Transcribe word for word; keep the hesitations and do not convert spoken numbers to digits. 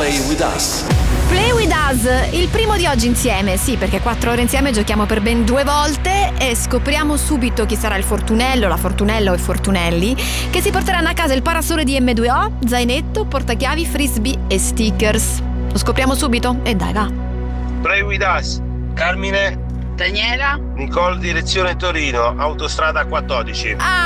Play With Us. Play With Us, il primo di oggi insieme, sì, perché quattro ore insieme giochiamo per ben due volte e scopriamo subito chi sarà il fortunello, la fortunella o i fortunelli che si porteranno a casa il parasole di emme due o, zainetto, portachiavi, frisbee e stickers. Lo scopriamo subito? E dai, va. Play With Us. Carmine, Daniela, Nicole, direzione Torino, autostrada quattordici. Ah,